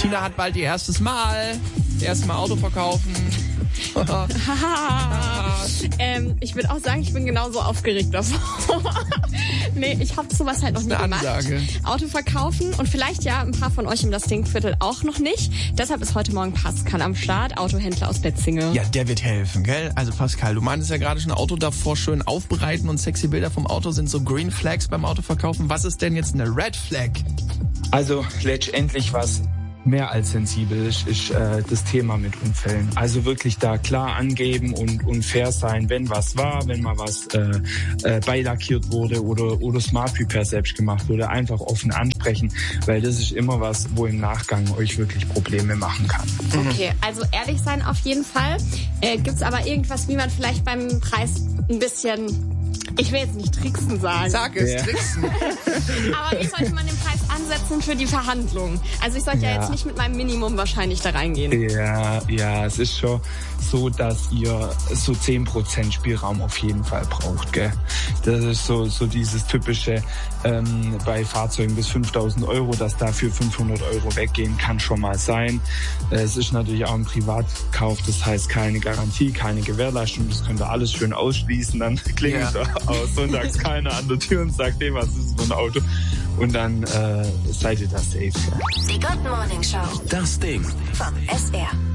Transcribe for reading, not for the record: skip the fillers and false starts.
Tina hat bald ihr erstes Mal. Erste Mal Auto verkaufen. Ich würde auch sagen, ich bin genauso aufgeregt davor. Nee, ich habe sowas halt noch nie gemacht. Auto verkaufen und vielleicht ja ein paar von euch im Das Ding-Viertel auch noch nicht. Deshalb ist heute Morgen Pascal am Start, Autohändler aus Betzinge. Ja, der wird helfen, gell? Also Pascal, du meintest ja gerade schon, Auto davor schön aufbereiten und sexy Bilder vom Auto sind so Green Flags beim Autoverkaufen. Was ist denn jetzt eine Red Flag? Also letztendlich was mehr als sensibel ist das Thema mit Unfällen. Also wirklich da klar angeben und fair sein, wenn was war, wenn mal was beilackiert wurde oder Smart Repair selbst gemacht wurde, einfach offen ansprechen, weil das ist immer was, wo im Nachgang euch wirklich Probleme machen kann. Okay, also ehrlich sein auf jeden Fall. Gibt's aber irgendwas, wie man vielleicht beim Preis ein bisschen... Ich will jetzt nicht tricksen sagen. Sag es, tricksen. Aber wie sollte man den Preis ansetzen für die Verhandlungen? Also ich sollte ja jetzt nicht mit meinem Minimum wahrscheinlich da reingehen. Ja, es ist schon so, dass ihr so 10% Spielraum auf jeden Fall braucht, gell? Das ist so dieses typische bei Fahrzeugen bis 5.000 Euro, dass dafür 500 Euro weggehen, kann schon mal sein. Es ist natürlich auch ein Privatkauf, das heißt keine Garantie, keine Gewährleistung, das könnt ihr alles schön ausschließen, dann klingelt aus sonntags keiner an der Tür und sagt, hey, was ist für ein Auto? Und dann seid ihr da safe. Die Good Morning Show. Das Ding. Vom SR.